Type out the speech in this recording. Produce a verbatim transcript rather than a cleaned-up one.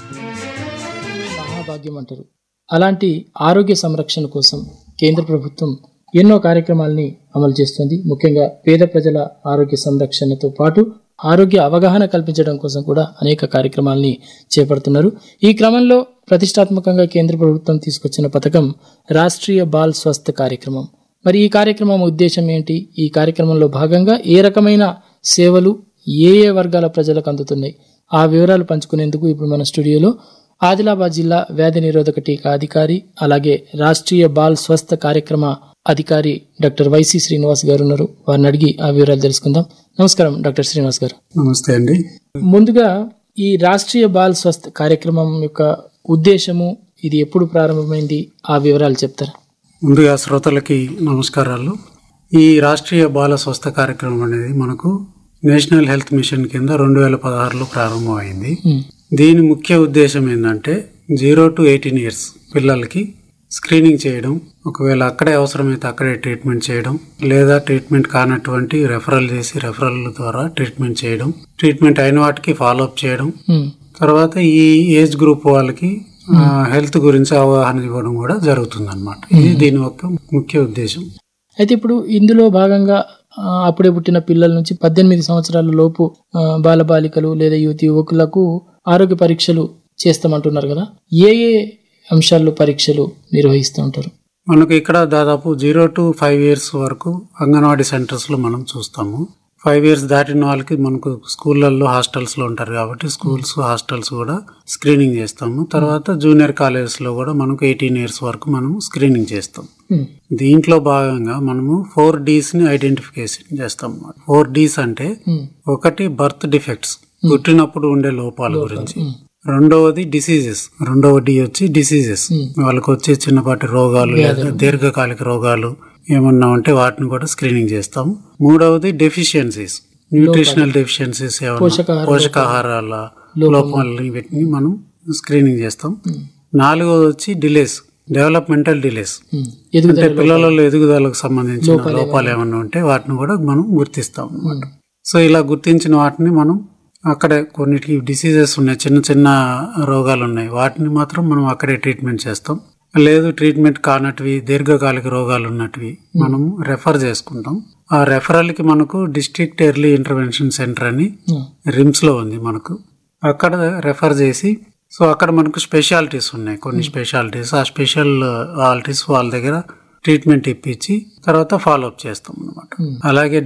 మహాభాగ్యం అంటారు. అలాంటి ఆరోగ్య సంరక్షణ కోసం కేంద్ర ప్రభుత్వం ఎన్నో కార్యక్రమాలని అమలు చేస్తుంది. ముఖ్యంగా పేద ప్రజల ఆరోగ్య సంరక్షణతో పాటు ఆరోగ్య అవగాహన కల్పించడం కోసం కూడా అనేక కార్యక్రమాలని చేపడుతున్నారు. ఈ క్రమంలో ప్రతిష్టాత్మకంగా కేంద్ర ప్రభుత్వం తీసుకొచ్చిన పథకం రాష్ట్రీయ బాల్ స్వస్థ్ కార్యక్రమం. మరి ఈ కార్యక్రమం ఉద్దేశం ఏంటి? ఈ కార్యక్రమంలో భాగంగా ఏ రకమైన సేవలు ఏ ఏ వర్గాల ప్రజలకు అందుతున్నాయి, ఆ వివరాలు పంచుకునేందుకు ఇప్పుడు మన స్టూడియోలో ఆదిలాబాద్ జిల్లా వ్యాధి నిరోధక టీకా అధికారి, అలాగే రాష్ట్రీయ బాల్ స్వస్థ కార్యక్రమ అధికారి డాక్టర్ వైసి శ్రీనివాస్ గారు ఉన్నారు. వారిని అడిగి ఆ వివరాలు తెలుసుకుందాం. నమస్కారం డాక్టర్ శ్రీనివాస్ గారు. నమస్తే అండి. ముందుగా ఈ రాష్ట్రీయ బాల్ స్వస్థ కార్యక్రమం యొక్క ఉద్దేశము, ఇది ఎప్పుడు ప్రారంభమైంది, ఆ వివరాలు చెప్తారా? ముందుగా శ్రోతలకి నమస్కారాలు. ఈ రాష్ట్రీయ బాల స్వస్థ కార్యక్రమం అనేది మనకు నేషనల్ హెల్త్ మిషన్ కింద రెండు వేల పదహారులో ప్రారంభమైంది. దీని ముఖ్య ఉద్దేశం ఏంటంటే జీరో టు ఎయిటీన్ ఇయర్స్ పిల్లలకి స్క్రీనింగ్ చేయడం, ఒకవేళ అక్కడే అవసరమైతే అక్కడే ట్రీట్మెంట్ చేయడం, లేదా ట్రీట్మెంట్ కానటువంటి రెఫరల్ చేసి రెఫరల్ ద్వారా ట్రీట్మెంట్ చేయడం, ట్రీట్మెంట్ అయిన వాటికి ఫాలోఅప్ చేయడం, తర్వాత ఈ ఏజ్ గ్రూప్ వాళ్ళకి హెల్త్ గురించి అవగాహన ఇవ్వడం కూడా జరుగుతుంది అన్నమాట. ఇది దీని యొక్క ముఖ్య ఉద్దేశం. అయితే ఇప్పుడు ఇందులో భాగంగా అప్పుడే పుట్టిన పిల్లల నుంచి పద్దెనిమిది సంవత్సరాల లోపు బాలబాలికలు లేదా యువతి యువకులకు ఆరోగ్య పరీక్షలు చేస్తామంటున్నారు కదా, ఏ ఏ అంశాల్లో పరీక్షలు నిర్వహిస్తూ ఉంటారు? మనకు ఇక్కడ దాదాపు జీరో టు ఫైవ్ ఇయర్స్ వరకు అంగన్వాడీ సెంటర్స్ లో మనం చూస్తాము. ఫైవ్ ఇయర్స్ దాటిన వాళ్ళకి మనకు స్కూళ్ళల్లో హాస్టల్స్ లో ఉంటారు కాబట్టి స్కూల్స్ హాస్టల్స్ కూడా స్క్రీనింగ్ చేస్తాము. తర్వాత జూనియర్ కాలేజెస్ లో కూడా మనకు ఎయిటీన్ ఇయర్స్ వరకు మనం స్క్రీనింగ్ చేస్తాం. దీంట్లో భాగంగా మనము ఫోర్ డీస్ ని ఐడెంటిఫికేషన్ చేస్తాం. ఫోర్ డీస్ అంటే ఒకటి బర్త్ డిఫెక్ట్స్, పుట్టినప్పుడు ఉండే లోపాల గురించి. రెండవది డిసీజెస్, రెండవ డి వచ్చి డిసీజెస్, వాళ్ళకి వచ్చే చిన్నపాటి రోగాలు లేదా దీర్ఘకాలిక రోగాలు ఏమన్నా ఉంటే వాటిని కూడా స్క్రీనింగ్ చేస్తాం. మూడవది డెఫిషియన్సీస్, న్యూట్రిషనల్ డెఫిషియన్సీస్, పోషకాహారాల లోపాలని వీటిని మనం స్క్రీనింగ్ చేస్తాం. నాలుగవది వచ్చి డిలేస్, డెవలప్మెంటల్ డిలేస్, అంటే పిల్లలలో ఎదుగుదలకు సంబంధించిన లోపాలు ఏమన్నా ఉంటే వాటిని కూడా మనం గుర్తిస్తాం అన్నమాట. సో ఇలా గుర్తించిన వాటిని మనం అక్కడే, కొన్నిటికి డిసీజెస్ ఉన్నాయి, చిన్న చిన్న రోగాలు ఉన్నాయి, వాటిని మాత్రం మనం అక్కడే ట్రీట్మెంట్ చేస్తాం. లేదు ట్రీట్మెంట్ కానటివి దీర్ఘకాలిక రోగాలు ఉన్నటివి మనం రెఫర్ చేసుకుంటాం. ఆ రెఫరల్ కి మనకు డిస్ట్రిక్ట్ ఎర్లీ ఇంటర్వెన్షన్ సెంటర్ అని రిమ్స్ లో ఉంది మనకు, అక్కడ రెఫర్ చేసి, సో అక్కడ మనకు స్పెషాలిటీస్ ఉన్నాయి, కొన్ని స్పెషాలిటీస్, ఆ స్పెషాలిటీస్ వాళ్ళ దగ్గర ట్రీట్మెంట్ ఇప్పించి తర్వాత ఫాలోఅప్ చేస్తాం అన్నమాట. అలాగే